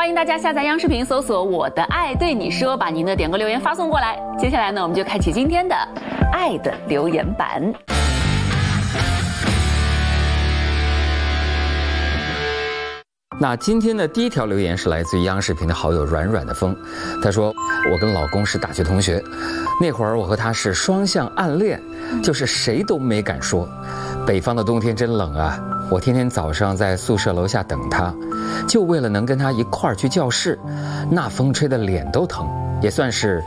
欢迎大家下载央视频，搜索我的爱对你说，把您的点歌留言发送过来。接下来呢，我们就开启今天的爱的留言板。 那今天的第一条留言是来自于央视频的好友软软的风，他说：我跟老公是大学同学，那会儿我和他是双向暗恋，就是谁都没敢说。北方的冬天真冷啊，我天天早上在宿舍楼下等他，就为了能跟他一块儿去教室，那风吹得脸都疼，也算是